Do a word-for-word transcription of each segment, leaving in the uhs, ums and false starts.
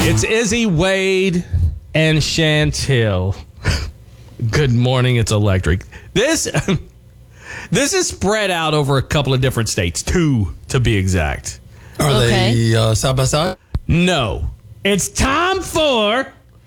It's Izzy, Wade, and Chantel. Good morning, it's electric. This this is spread out over a couple of different states, two to be exact. Are Okay. they uh, side by side? No. It's time for...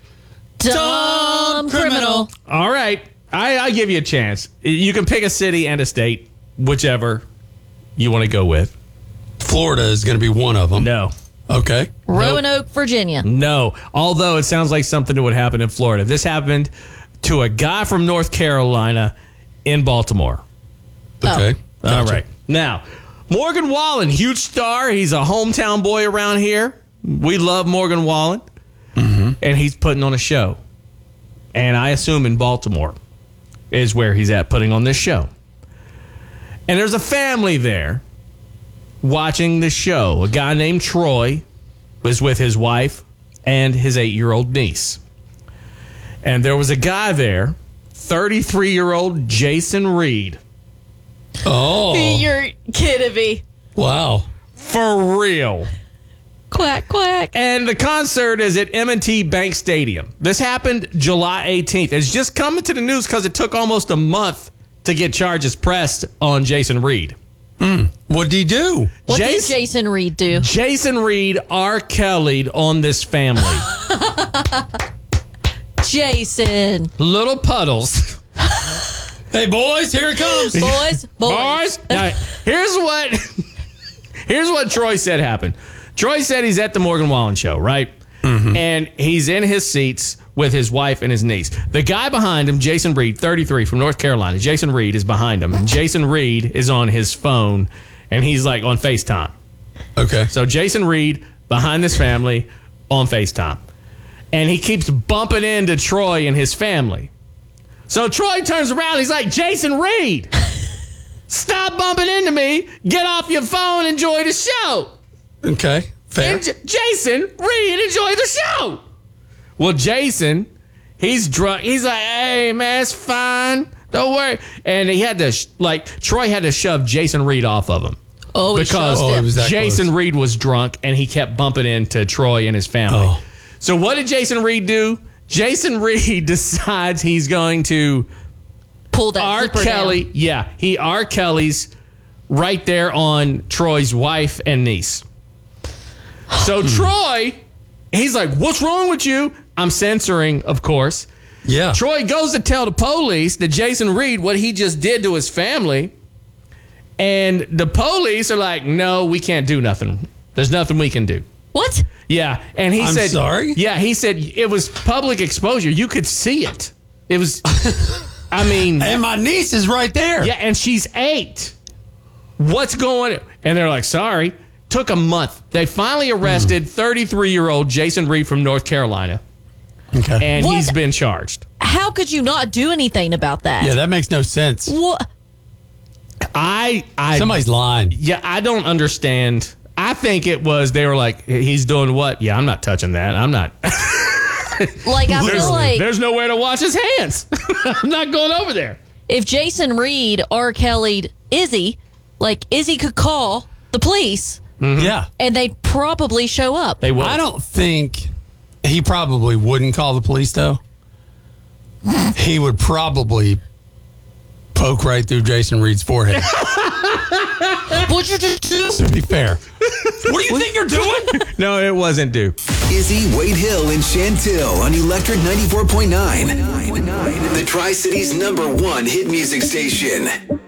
Dumb criminal. All right, I, I give you a chance. You can pick a city and a state, whichever you want to go with. Florida is going to be one of them. No. Okay. Roanoke, Virginia. No. Although it sounds like something that would happen in Florida. This happened to a guy from North Carolina in Baltimore. Okay. All Gotcha. right. Now, Morgan Wallen, huge star. He's a hometown boy around here. We love Morgan Wallen. Mm-hmm. And he's putting on a show. And I assume in Baltimore is where he's at putting on this show. And there's a family there watching the show. A guy named Troy was with his wife and his eight-year-old niece. And there was a guy there, thirty-three-year-old Jason Reed. Oh. You're kidding me. Wow. For real. Quack, quack. And the concert is at M and T Bank Stadium. This happened July eighteenth. It's just coming to the news because it took almost a month to get charges pressed on Jason Reed. Mm. What did he do? What did Jason- Jason Reed do? Jason Reed R. Kelly'd on this family. Jason. Little puddles. Hey, boys, here it comes. Boys, boys. Boys, now, here's what here's what Troy said happened. Troy said he's at the Morgan Wallen show, right? Mm-hmm. And he's in his seats with his wife and his niece. The guy behind him, Jason Reed, thirty-three, from North Carolina. Jason Reed is behind him. And Jason Reed is on his phone, and he's like on FaceTime. Okay. So Jason Reed behind this family on FaceTime. And he keeps bumping into Troy and his family. So Troy turns around. He's like, Jason Reed, stop bumping into me. Get off your phone. Enjoy the show. Okay. Fair. And J- Jason Reed, enjoy the show. Well, Jason, he's drunk. He's like, hey, man, it's fine. Don't worry. And he had to, sh- like, Troy had to shove Jason Reed off of him. Oh, he Because shoved Oh, it him. was that Jason close. Reed was drunk and he kept bumping into Troy and his family. Oh. So what did Jason Reed do? Jason Reed decides he's going to Pull that R. zipper Kelly. down. Yeah, he R. Kelly's right there on Troy's wife and niece. So Troy, he's like, what's wrong with you? I'm censoring, of course. Yeah. Troy goes to tell the police that Jason Reed, what he just did to his family. And the police are like, no, we can't do nothing. There's nothing we can do. What? Yeah. And he I'm said, sorry? Yeah, he said it was public exposure. You could see it. It was, I mean, And my niece is right there. yeah, and she's eight. What's going on? And they're like, sorry. Took a month. They finally arrested thirty-three-year-old Jason Reed from North Carolina. Okay. And What? he's been charged. How could you not do anything about that? yeah, that makes no sense. What? I, I, Somebody's lying. yeah, I don't understand. I think it was, they were like, he's doing what? Yeah, I'm not touching that. I'm not. Like, I There's, feel like there's nowhere to wash his hands. I'm not going over there. if Jason Reed R. Kelly'd Izzy, like, Izzy could call the police Yeah. and they'd probably show up. They will. I don't think he probably wouldn't call the police, though. He would probably poke right through Jason Reed's forehead. What'd you just do? To be fair. What do you think you're doing? No, it wasn't due. Izzy, Wade Hill, and Chantil on Electric ninety-four point nine. The Tri-Cities number one hit music station.